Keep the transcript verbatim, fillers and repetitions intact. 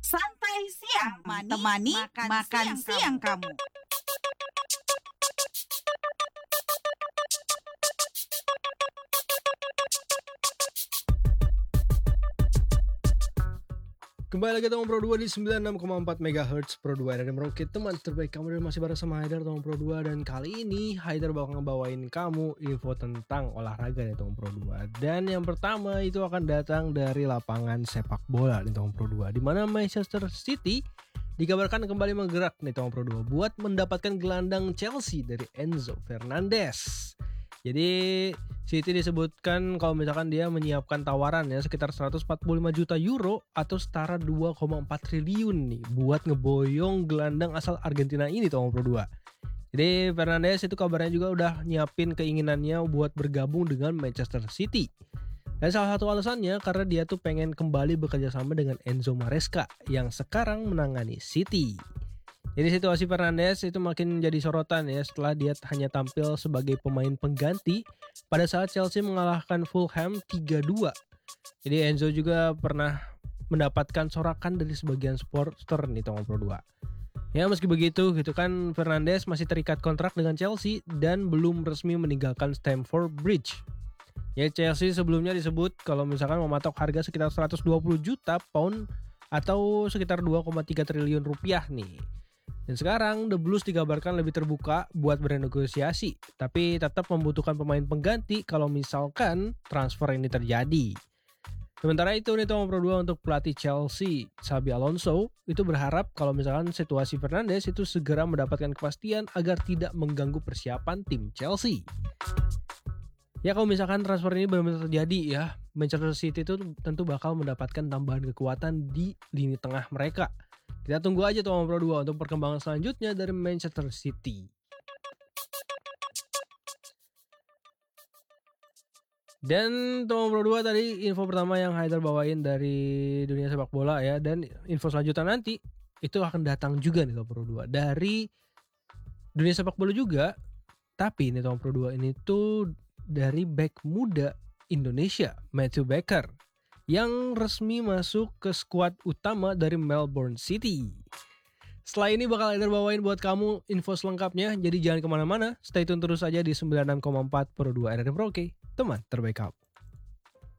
Santai siang, temani makan, makan siang, siang kamu. Kembali lagi Tomong Pro dua di sembilan puluh enam koma empat megahertz Pro dua R R Merauke, teman terbaik kamu, dan masih bareng sama Haidar Tomong Pro dua. Dan kali ini Haidar bakal ngebawain kamu info tentang olahraga nih Tomong Pro dua. Dan yang pertama itu akan datang dari lapangan sepak bola nih Tomong Pro dua, di mana Manchester City dikabarkan kembali menggerak nih Tomong Pro dua buat mendapatkan gelandang Chelsea dari Enzo Fernandez. Jadi City disebutkan kalau misalkan dia menyiapkan tawaran ya sekitar seratus empat puluh lima juta euro atau setara dua koma empat triliun nih buat ngeboyong gelandang asal Argentina ini Tomong Pro dua. Jadi Fernandes itu kabarnya juga udah nyiapin keinginannya buat bergabung dengan Manchester City. Dan salah satu alasannya karena dia tuh pengen kembali bekerja sama dengan Enzo Maresca yang sekarang menangani City. Jadi situasi Fernandes itu makin jadi sorotan ya setelah dia hanya tampil sebagai pemain pengganti pada saat Chelsea mengalahkan Fulham tiga dua. Jadi Enzo juga pernah mendapatkan sorakan dari sebagian supporter nih Tomong Pro dua. Ya meski begitu gitu kan, Fernandes masih terikat kontrak dengan Chelsea dan belum resmi meninggalkan Stamford Bridge. Ya Chelsea sebelumnya disebut kalau misalkan mematok harga sekitar seratus dua puluh juta pound atau sekitar dua koma tiga triliun rupiah nih. Dan sekarang The Blues dikabarkan lebih terbuka buat bernegosiasi, tapi tetap membutuhkan pemain pengganti kalau misalkan transfer ini terjadi. Sementara itu nih Tomong Pro dua untuk pelatih Chelsea, Xabi Alonso, itu berharap kalau misalkan situasi Fernandes itu segera mendapatkan kepastian agar tidak mengganggu persiapan tim Chelsea. Ya kalau misalkan transfer ini benar-benar terjadi ya, Manchester City itu tentu bakal mendapatkan tambahan kekuatan di lini tengah mereka. Kita tunggu aja Tomong Pro dua untuk perkembangan selanjutnya dari Manchester City. Dan Tomong Pro dua tadi info pertama yang Haidar bawain dari dunia sepak bola ya. Dan info selanjutnya nanti itu akan datang juga nih Tomong Pro dua dari dunia sepak bola juga. Tapi nih Tomong Pro dua ini tuh dari bek muda Indonesia, Matthew Baker, yang resmi masuk ke skuad utama dari Melbourne City. Setelah ini bakal Haidar bawain buat kamu info selengkapnya, jadi jangan kemana-mana, stay tune terus aja di sembilan puluh enam koma empat Pro dua R R Merauke, teman terbaik kamu.